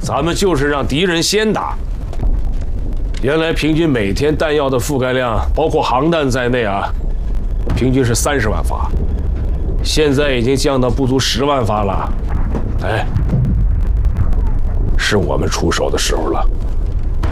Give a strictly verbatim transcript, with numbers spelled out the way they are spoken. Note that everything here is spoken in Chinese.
咱们就是让敌人先打。原来平均每天弹药的覆盖量，包括航弹在内啊，平均是三十万发，现在已经降到不足十万发了。哎，是我们出手的时候了。